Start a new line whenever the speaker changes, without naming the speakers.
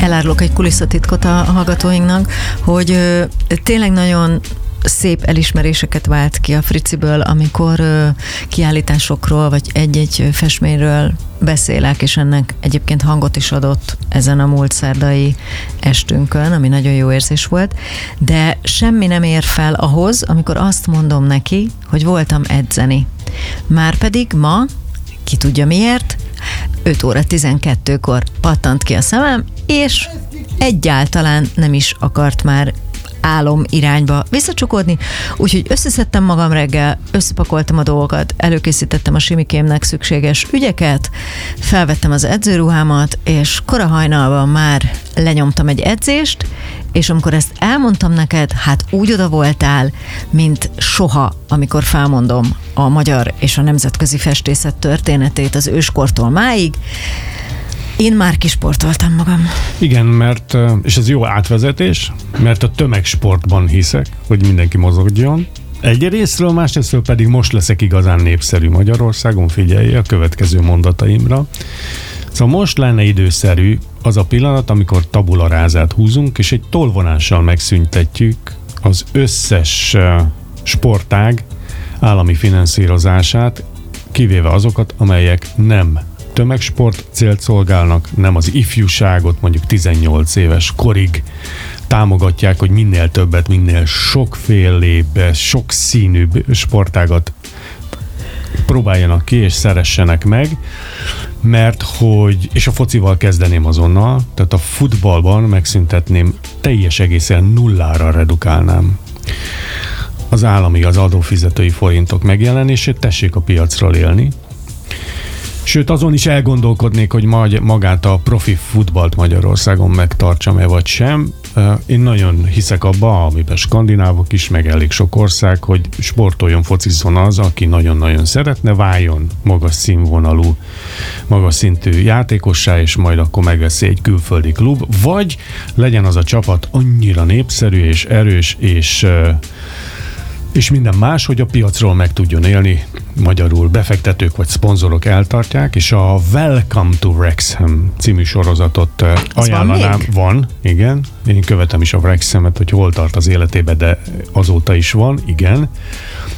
elárulok egy kulisszatitkot a hallgatóinknak, hogy tényleg nagyon szép elismeréseket vált ki a Friciből, amikor kiállításokról, vagy egy-egy festményről beszélek, és ennek egyébként hangot is adott ezen a múlt szerdai estünkön, ami nagyon jó érzés volt, de semmi nem ér fel ahhoz, amikor azt mondom neki, hogy voltam edzeni. Márpedig ma, ki tudja miért, 5 óra 12-kor pattant ki a szemem, és egyáltalán nem is akart már álom irányba visszacsukodni, úgyhogy összeszedtem magam reggel, összepakoltam a dolgokat, előkészítettem a Simikémnek szükséges ügyeket, felvettem az edzőruhámat, és kora hajnalban már lenyomtam egy edzést, és amikor ezt elmondtam neked, hát úgy oda voltál, mint soha, amikor felmondom a magyar és a nemzetközi festészet történetét az őskortól máig. Én már kisportoltam magam.
Igen, mert, és ez jó átvezetés, mert a tömegsportban hiszek, hogy mindenki mozogjon. Egy részről, másrésztről pedig most leszek igazán népszerű Magyarországon, figyelj a következő mondataimra. Szóval most lenne időszerű az a pillanat, amikor tabularázát húzunk, és egy tollvonással megszüntetjük az összes sportág állami finanszírozását, kivéve azokat, amelyek nem tömegsport célt szolgálnak, nem az ifjúságot mondjuk 18 éves korig támogatják, hogy minél többet, minél sokfélébb, sokszínűbb sportágat próbáljanak ki és szeressenek meg, mert hogy, és a focival kezdeném azonnal, tehát a futballban megszüntetném, teljes egészen nullára redukálnám az állami, az adófizetői forintok megjelenését, tessék a piacról élni. Sőt, azon is elgondolkodnék, hogy magát a profi futballt Magyarországon megtartsam-e vagy sem. Én nagyon hiszek abba, amiben skandinávok is, meg elég sok ország, hogy sportoljon, focizzon az, aki nagyon-nagyon szeretne, váljon magas színvonalú, magas szintű játékossá, és majd akkor megveszi egy külföldi klub, vagy legyen az a csapat annyira népszerű és erős, és minden más, hogy a piacról meg tudjon élni, magyarul befektetők vagy szponzorok eltartják, és a Welcome to Wrexham című sorozatot ajánlanám. Van, igen. Én követem is a Wrexhamet, hogy hol tart az életébe, de azóta is van, igen.